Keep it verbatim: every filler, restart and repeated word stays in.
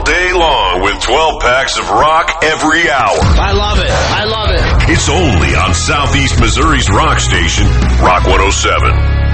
day long with twelve packs of rock every hour. I love it. I love it. It's only on Southeast Missouri's rock station, Rock one oh seven.